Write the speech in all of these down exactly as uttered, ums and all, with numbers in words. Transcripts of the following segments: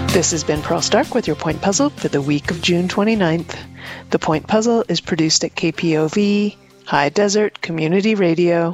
This has been Pearl Stark with your Point Puzzle for the week of June twenty-ninth. The Point Puzzle is produced at K P O V, High Desert Community Radio.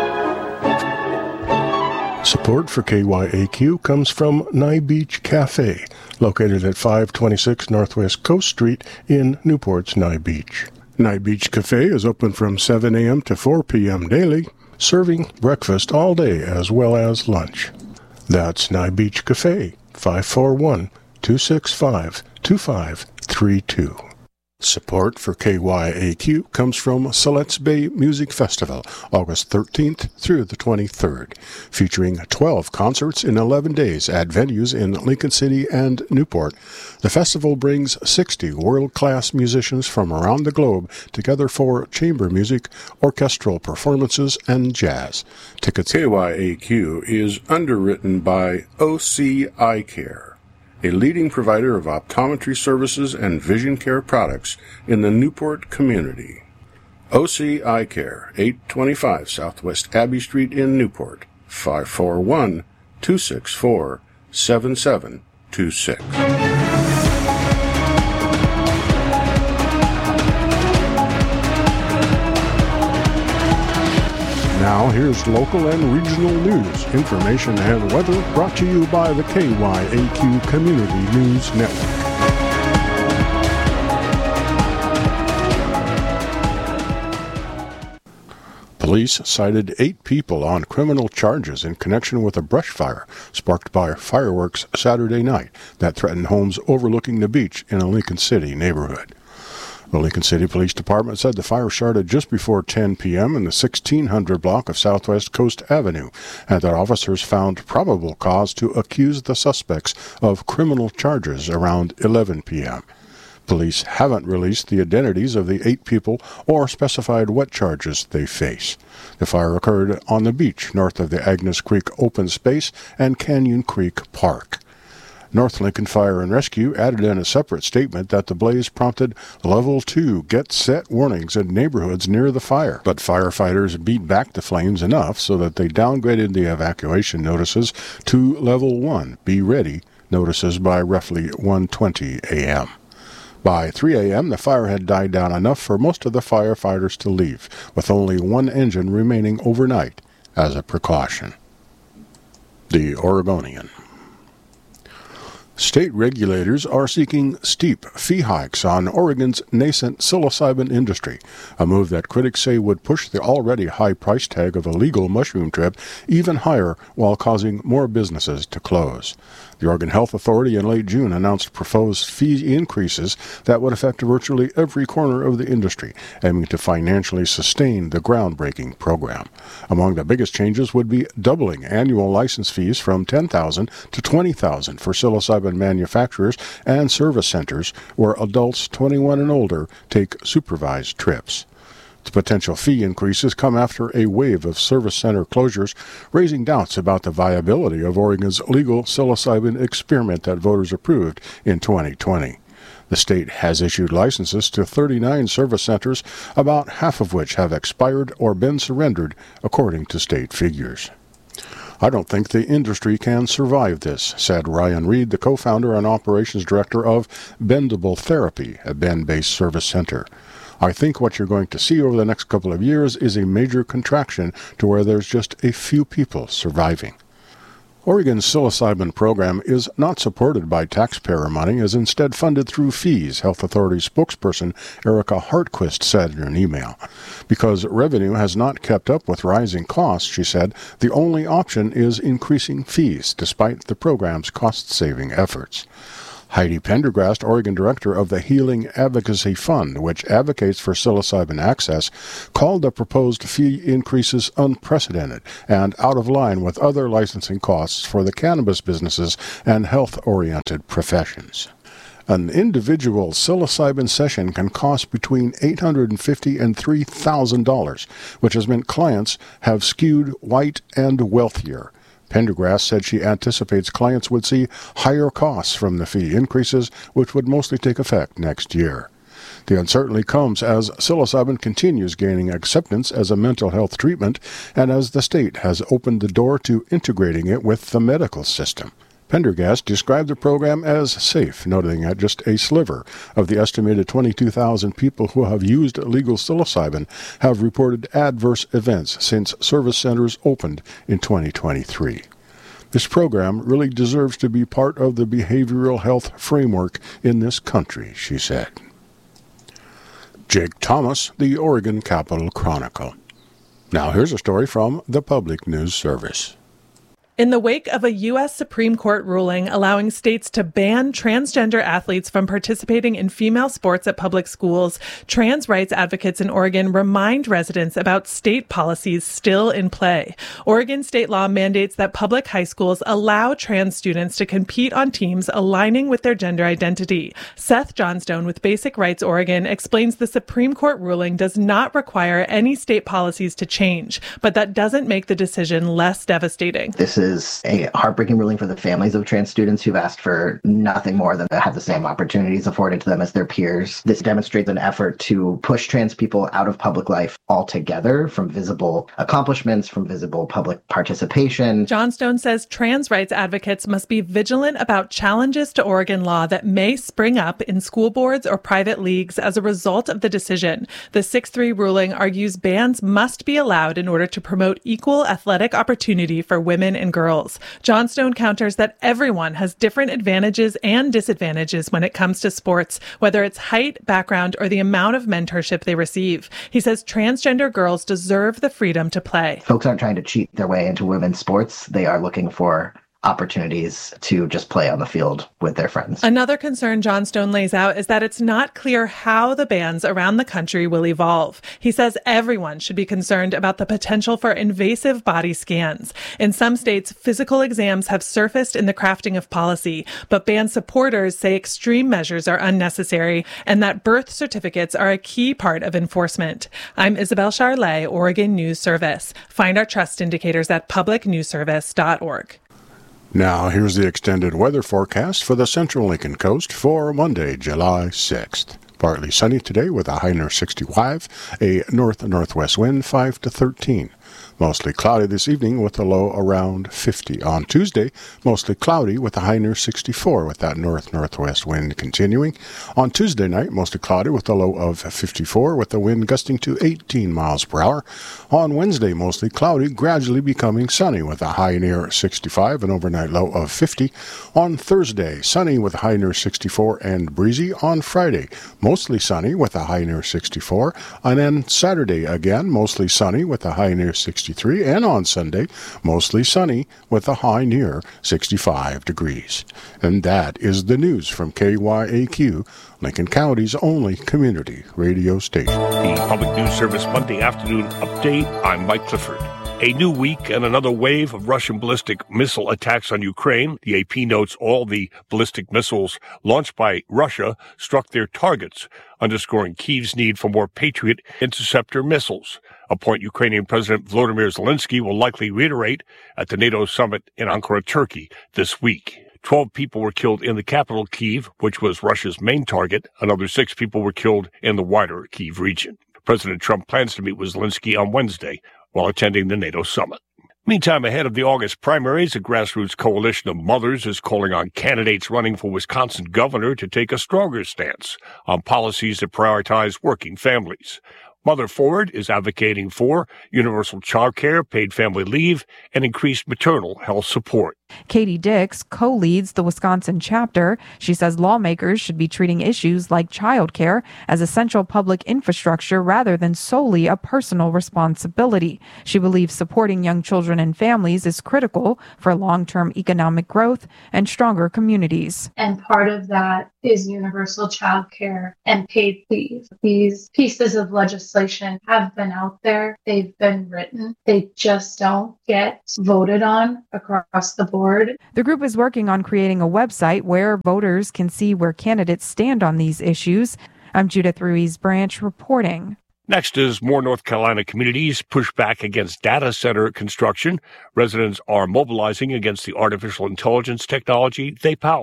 Support for K Y A Q comes from Nye Beach Cafe, located at five twenty-six Northwest Coast Street in Newport's Nye Beach. Nye Beach Cafe is open from seven a.m. to four p.m. daily, serving breakfast all day as well as lunch. That's Nye Beach Cafe, five four one, two six five, two five three two. Support for K Y A Q comes from Siletz Bay Music Festival, August thirteenth through the twenty-third, featuring twelve concerts in eleven days at venues in Lincoln City and Newport. The festival brings sixty world-class musicians from around the globe together for chamber music, orchestral performances, and jazz. Tickets. K Y A Q is underwritten by O C Eye Care, a leading provider of optometry services and vision care products in the Newport community. O C Eye Care, eight twenty-five Southwest Abbey Street in Newport, five four one, two six four, seven seven two six. Now here's local and regional news, information, and weather brought to you by the K Y A Q Community News Network. Police cited eight people on criminal charges in connection with a brush fire sparked by fireworks Saturday night that threatened homes overlooking the beach in a Lincoln City neighborhood. The Lincoln City Police Department said the fire started just before ten p.m. in the sixteen hundred block of Southwest Coast Avenue, and that officers found probable cause to accuse the suspects of criminal charges around eleven p.m. Police haven't released the identities of the eight people or specified what charges they face. The fire occurred on the beach north of the Agnes Creek Open Space and Canyon Creek Park. North Lincoln Fire and Rescue added in a separate statement that the blaze prompted Level two get-set warnings in neighborhoods near the fire, but firefighters beat back the flames enough so that they downgraded the evacuation notices to Level one, Be Ready, notices by roughly one twenty a.m. By three a.m., the fire had died down enough for most of the firefighters to leave, with only one engine remaining overnight as a precaution. The Oregonian. State regulators are seeking steep fee hikes on Oregon's nascent psilocybin industry, a move that critics say would push the already high price tag of a legal mushroom trip even higher while causing more businesses to close. The Oregon Health Authority in late June announced proposed fee increases that would affect virtually every corner of the industry, aiming to financially sustain the groundbreaking program. Among the biggest changes would be doubling annual license fees from ten thousand dollars to twenty thousand dollars for psilocybin manufacturers and service centers where adults twenty-one and older take supervised trips. The potential fee increases come after a wave of service center closures, raising doubts about the viability of Oregon's legal psilocybin experiment that voters approved in twenty twenty. The state has issued licenses to thirty-nine service centers, about half of which have expired or been surrendered, according to state figures. I don't think the industry can survive this, said Ryan Reed, the co-founder and operations director of Bendable Therapy, a Bend-based service center. I think what you're going to see over the next couple of years is a major contraction to where there's just a few people surviving. Oregon's psilocybin program is not supported by taxpayer money, is instead funded through fees, Health Authority spokesperson Erica Hartquist said in an email. Because revenue has not kept up with rising costs, she said, the only option is increasing fees, despite the program's cost-saving efforts. Heidi Pendergrast, Oregon director of the Healing Advocacy Fund, which advocates for psilocybin access, called the proposed fee increases unprecedented and out of line with other licensing costs for the cannabis businesses and health-oriented professions. An individual psilocybin session can cost between eight hundred fifty dollars and three thousand dollars, which has meant clients have skewed white and wealthier. Pendergrast said she anticipates clients would see higher costs from the fee increases, which would mostly take effect next year. The uncertainty comes as psilocybin continues gaining acceptance as a mental health treatment and as the state has opened the door to integrating it with the medical system. Pendergast described the program as safe, noting that just a sliver of the estimated twenty-two thousand people who have used legal psilocybin have reported adverse events since service centers opened in twenty twenty-three. This program really deserves to be part of the behavioral health framework in this country, she said. Jake Thomas, the Oregon Capitol Chronicle. Now here's a story from the Public News Service. In the wake of a U S Supreme Court ruling allowing states to ban transgender athletes from participating in female sports at public schools, trans rights advocates in Oregon remind residents about state policies still in play. Oregon state law mandates that public high schools allow trans students to compete on teams aligning with their gender identity. Seth Johnstone with Basic Rights Oregon explains the Supreme Court ruling does not require any state policies to change, but that doesn't make the decision less devastating. This is is a heartbreaking ruling for the families of trans students who've asked for nothing more than to have the same opportunities afforded to them as their peers. This demonstrates an effort to push trans people out of public life altogether, from visible accomplishments, from visible public participation. Johnstone says trans rights advocates must be vigilant about challenges to Oregon law that may spring up in school boards or private leagues as a result of the decision. The six three ruling argues bans must be allowed in order to promote equal athletic opportunity for women and girls. Girls. Johnstone counters that everyone has different advantages and disadvantages when it comes to sports, whether it's height, background, or the amount of mentorship they receive. He says transgender girls deserve the freedom to play. Folks aren't trying to cheat their way into women's sports. They are looking for opportunities to just play on the field with their friends. Another concern Johnstone lays out is that it's not clear how the bans around the country will evolve. He says everyone should be concerned about the potential for invasive body scans. In some states, physical exams have surfaced in the crafting of policy, but ban supporters say extreme measures are unnecessary and that birth certificates are a key part of enforcement. I'm Isabel Charlet, Oregon News Service. Find our trust indicators at public news service dot org. Now, here's the extended weather forecast for the central Lincoln Coast for Monday, July sixth. Partly sunny today with a high near sixty-five, a north-northwest wind five to thirteen. Mostly cloudy this evening with a low around fifty. On Tuesday, mostly cloudy with a high near sixty-four with that north-northwest wind continuing. On Tuesday night, mostly cloudy with a low of fifty-four with the wind gusting to eighteen miles per hour. On Wednesday, mostly cloudy, gradually becoming sunny with a high near sixty-five and overnight low of fifty. On Thursday, sunny with a high near sixty-four and breezy. On Friday, mostly sunny with a high near sixty-four. And then Saturday again, mostly sunny with a high near sixty-three, and on Sunday, mostly sunny with a high near sixty-five degrees. And that is the news from K Y A Q, Lincoln County's only community radio station. The Public News Service Monday afternoon update. I'm Mike Clifford. A new week and another wave of Russian ballistic missile attacks on Ukraine. The A P notes all the ballistic missiles launched by Russia struck their targets, underscoring Kyiv's need for more Patriot interceptor missiles, a point Ukrainian President Volodymyr Zelensky will likely reiterate at the NATO summit in Ankara, Turkey this week. Twelve people were killed in the capital, Kyiv, which was Russia's main target. Another six people were killed in the wider Kyiv region. President Trump plans to meet with Zelensky on Wednesday while attending the NATO summit. Meantime, ahead of the August primaries, a grassroots coalition of mothers is calling on candidates running for Wisconsin governor to take a stronger stance on policies that prioritize working families. Mother Forward is advocating for universal child care, paid family leave, and increased maternal health support. Katie Dix co-leads the Wisconsin chapter. She says lawmakers should be treating issues like child care as essential public infrastructure rather than solely a personal responsibility. She believes supporting young children and families is critical for long-term economic growth and stronger communities. And part of that is universal child care and paid leave. These pieces of legislation have been out there. They've been written. They just don't get voted on across the board. The group is working on creating a website where voters can see where candidates stand on these issues. I'm Judith Ruiz Branch reporting. Next is more North Carolina communities push back against data center construction. Residents are mobilizing against the artificial intelligence technology they power.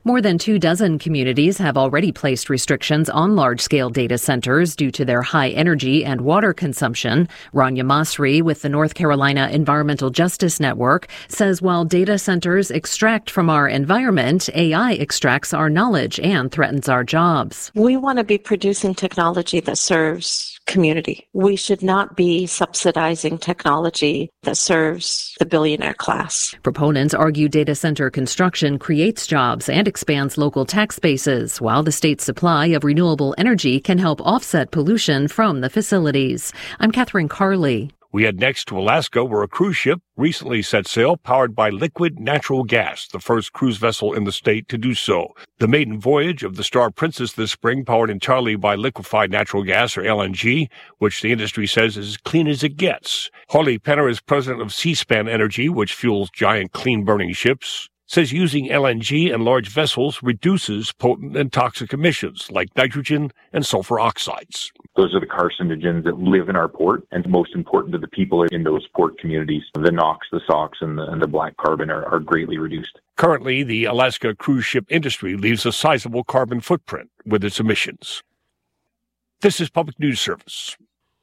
More than two dozen communities have already placed restrictions on large-scale data centers due to their high energy and water consumption. Rania Masri with the North Carolina Environmental Justice Network says while data centers extract from our environment, A I extracts our knowledge and threatens our jobs. We want to be producing technology that serves community. We should not be subsidizing technology that serves the billionaire class. Proponents argue data center construction creates jobs and expands local tax bases, while the state's supply of renewable energy can help offset pollution from the facilities. I'm Catherine Carley. We head next to Alaska, where a cruise ship recently set sail powered by liquid natural gas, the first cruise vessel in the state to do so. The maiden voyage of the Star Princess this spring, powered entirely by liquefied natural gas, or L N G, which the industry says is as clean as it gets. Harley Penner is president of Seaspan Energy, which fuels giant clean-burning ships, says using L N G in large vessels reduces potent and toxic emissions like nitrogen and sulfur oxides. Those are the carcinogens that live in our port, and most important to the people in those port communities. The NOx, the SOx, and the, and the black carbon are, are greatly reduced. Currently, the Alaska cruise ship industry leaves a sizable carbon footprint with its emissions. This is Public News Service.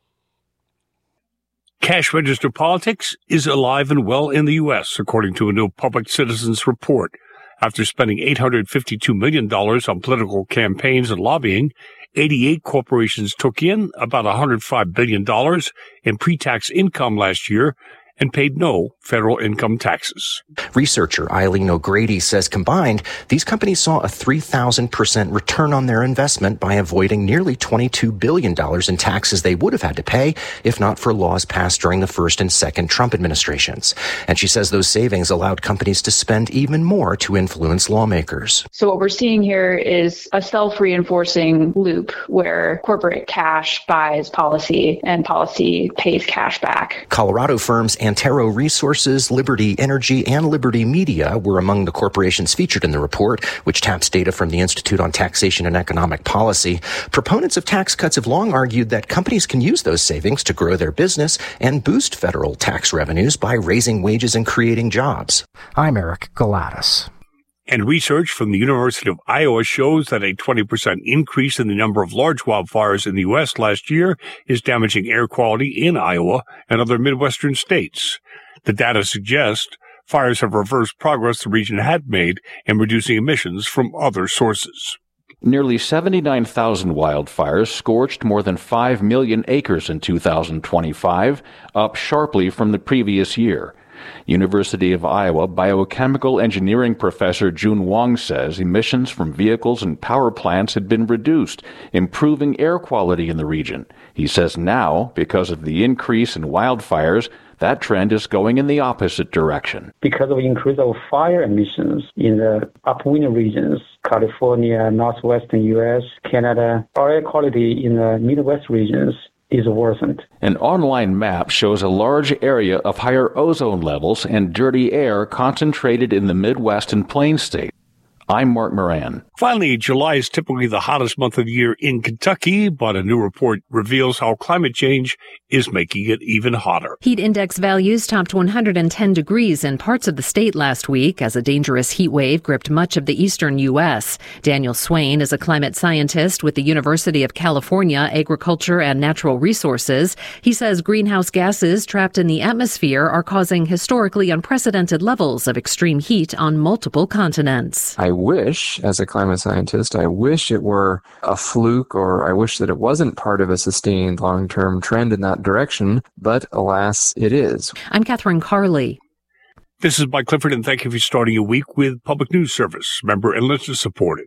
Cash register politics is alive and well in the U S, according to a new Public Citizens report. After spending eight hundred fifty-two million dollars on political campaigns and lobbying, eighty-eight corporations took in about one hundred five billion dollars in pre-tax income last year and paid no federal income taxes. Researcher Eileen O'Grady says combined, these companies saw a three thousand percent return on their investment by avoiding nearly twenty-two billion dollars in taxes they would have had to pay if not for laws passed during the first and second Trump administrations. And she says those savings allowed companies to spend even more to influence lawmakers. So what we're seeing here is a self-reinforcing loop where corporate cash buys policy and policy pays cash back. Colorado firms Antero Resources, Liberty Energy, and Liberty Media were among the corporations featured in the report, which taps data from the Institute on Taxation and Economic Policy. Proponents of tax cuts have long argued that companies can use those savings to grow their business and boost federal tax revenues by raising wages and creating jobs. I'm Eric Galatis. And research from the University of Iowa shows that a twenty percent increase in the number of large wildfires in the U S last year is damaging air quality in Iowa and other Midwestern states. The data suggests fires have reversed progress the region had made in reducing emissions from other sources. Nearly seventy-nine thousand wildfires scorched more than five million acres in two thousand twenty-five, up sharply from the previous year. University of Iowa biochemical engineering professor Jun Wong says emissions from vehicles and power plants had been reduced, improving air quality in the region. He says now, because of the increase in wildfires, that trend is going in the opposite direction. Because of increase of fire emissions in the upwind regions, California, northwestern U S, Canada, our air quality in the Midwest regions is worsened. An online map shows a large area of higher ozone levels and dirty air concentrated in the Midwest and Plains states. I'm Mark Moran. Finally, July is typically the hottest month of the year in Kentucky, but a new report reveals how climate change is making it even hotter. Heat index values topped one hundred ten degrees in parts of the state last week as a dangerous heat wave gripped much of the eastern U S. Daniel Swain is a climate scientist with the University of California Agriculture and Natural Resources. He says greenhouse gases trapped in the atmosphere are causing historically unprecedented levels of extreme heat on multiple continents. I wish, as a climate scientist, I wish it were a fluke, or I wish that it wasn't part of a sustained long-term trend in that direction, but alas, it is. I'm Catherine Carley. This is Mike Clifford, and thank you for starting your week with Public News Service, member and listener supported.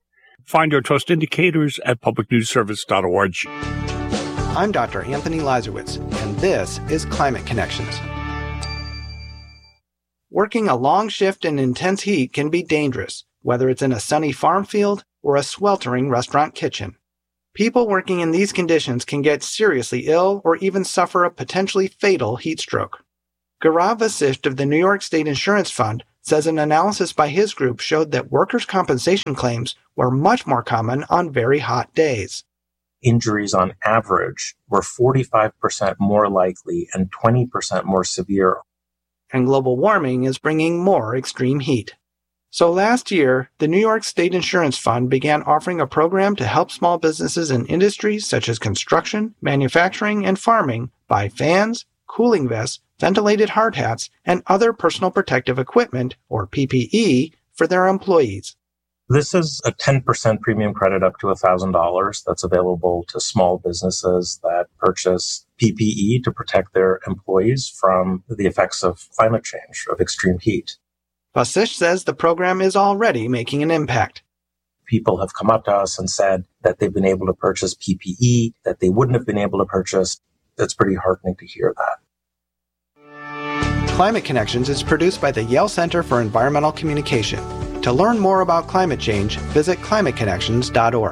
Find our trust indicators at public news service dot org. I'm Doctor Anthony Lazarowitz, and this is Climate Connections. Working a long shift in intense heat can be dangerous, whether it's in a sunny farm field or a sweltering restaurant kitchen. People working in these conditions can get seriously ill or even suffer a potentially fatal heat stroke. Gaurav Vasisht of the New York State Insurance Fund says an analysis by his group showed that workers' compensation claims were much more common on very hot days. Injuries on average were forty-five percent more likely and twenty percent more severe. And global warming is bringing more extreme heat. So last year, the New York State Insurance Fund began offering a program to help small businesses in industries such as construction, manufacturing, and farming buy fans, cooling vests, ventilated hard hats, and other personal protective equipment, or P P E, for their employees. This is a ten percent premium credit up to one thousand dollars that's available to small businesses that purchase P P E to protect their employees from the effects of climate change, of extreme heat. Basish says the program is already making an impact. People have come up to us and said that they've been able to purchase P P E that they wouldn't have been able to purchase. It's pretty heartening to hear that. Climate Connections is produced by the Yale Center for Environmental Communication. To learn more about climate change, visit climate connections dot org.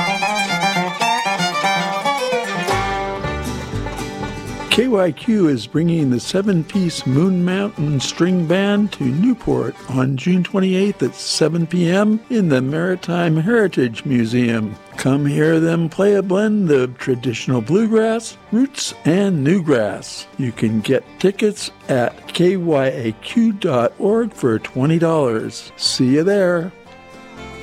K Y Q is bringing the seven-piece Moon Mountain String Band to Newport on June twenty-eighth at seven p.m. in the Maritime Heritage Museum. Come hear them play a blend of traditional bluegrass, roots, and newgrass. You can get tickets at K Y A Q dot org for twenty dollars. See you there.